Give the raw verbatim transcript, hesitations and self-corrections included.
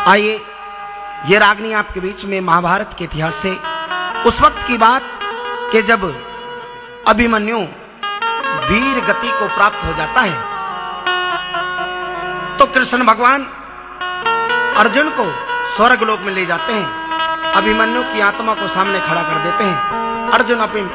आइए ये रागनी आपके बीच में महाभारत के इतिहास से उस वक्त की बात कि जब अभिमन्यु वीर गति को प्राप्त हो जाता है तो कृष्ण भगवान अर्जुन को स्वर्ग लोक में ले जाते हैं। अभिमन्यु की आत्मा को सामने खड़ा कर देते हैं। अर्जुन अपनी